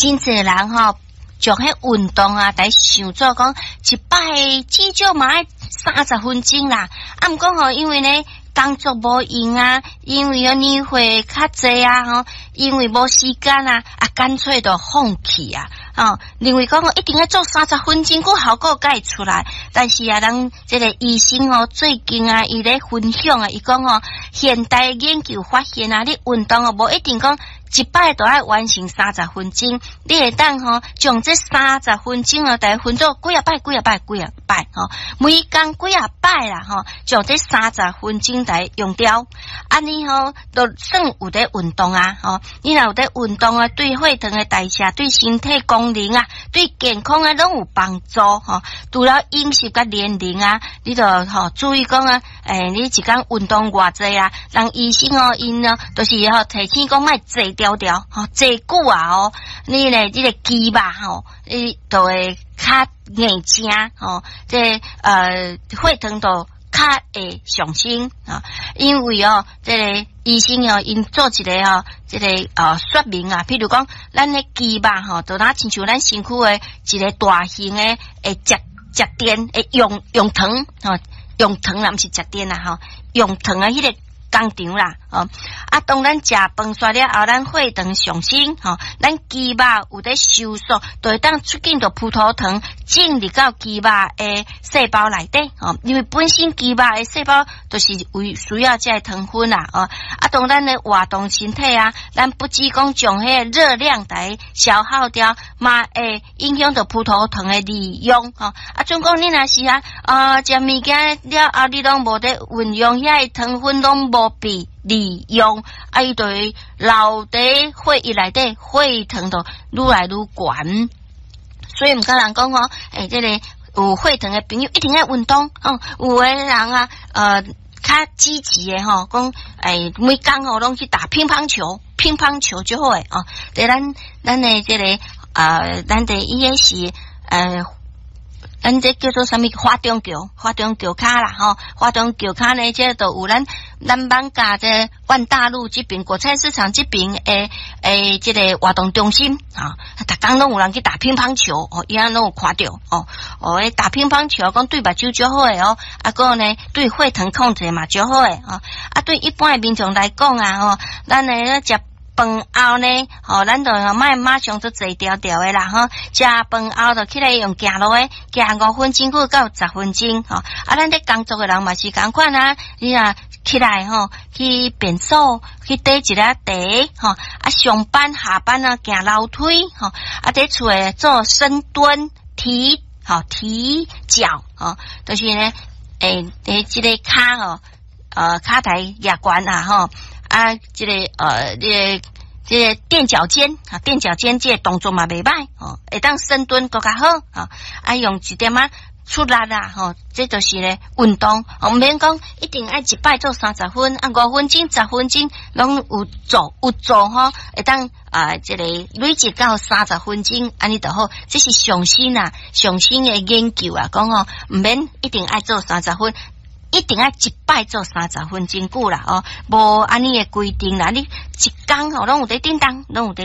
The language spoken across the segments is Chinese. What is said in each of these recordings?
真侪人吼，将迄运动啊，来想做讲一摆至少嘛爱30分钟啦。啊，毋过吼，因为呢工作无用啊，因为年岁较济啊，吼，因为无时间啊，干脆就放弃啊。认为讲一定要做30分钟，个效果才会出来。但是啊，咱这个医生最近啊，伊咧分享啊，伊讲现代研究发现啊，你运动无一定讲一摆都要完成30分钟，你会当将这30分钟大概分做几啊摆，每工几啊摆啦将这30分钟来用掉。安尼都算有在运动啊你若有在运动啊，对血糖的代谢、对身体功能啊、对健康啊拢有帮助除了饮食甲年龄啊，你就注意讲啊，你一天运动偌济啊，让医生因就是提醒讲莫坐条条坐久啊你咧这个肌肉你就会较硬正这血糖就较会上升因为这个医生因做一个这个说明啊，譬如讲咱的肌肉就若亲像咱身躯的一个大型的食电的用糖用糖啦，毋是食电啦用糖啊，迄个工厂啦当咱食饭煞了后，咱血糖上升咱肌肉有在收缩，就会当促进到葡萄糖进入到肌肉的细胞内底因为本身肌肉的细胞就是为需要这糖分啦当咱的活动身体啊，咱不只讲将迄个热量来消耗掉，嘛会影响到葡萄糖的利用总讲你若是食物件了后，你拢无在运用遐个糖分，拢无被利用伊就会留伫血液内底，血糖就愈来愈悬。所以毋敢人讲这个有血糖的朋友一定要运动有的人啊较积极的讲每工拢去打乒乓球就好诶对咱的这个咱的伊个是咱这叫做什么花中桥卡啦花中桥卡呢，这都有咱邦家这万大路这边国菜市场这边这个活动中心逐工拢有人去打乒乓球伊拢有看到打乒乓球讲对目睭就好诶个呢对血糖控制嘛就好诶对一般的民众来讲咱呢食饭后呢咱就莫马上就坐条条的啦食饭后就起来用行路的行5分钟到10分钟咱咧工作的人嘛是同款你起来去便所去倒一粒茶上班下班行楼梯在厝诶做深蹲提脚就是呢这个骹骹台压关这个垫脚尖这个动作嘛袂歹会当深蹲更较好用一点出力啦这就是咧运动毋免讲一定爱一摆做30分5分钟10分钟拢有做会当这个累积到30分钟安尼就好。这是上新的研究讲毋免一定爱做30分，一定要一摆做30分真久啦无安尼的规定啦，你一工拢有在叮当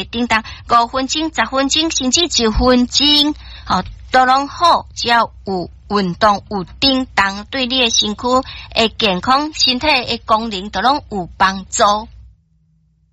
5分钟10分钟甚至1分钟都拢好，只要有运动有叮当，对你的身躯的健康身体的功能都拢有帮助。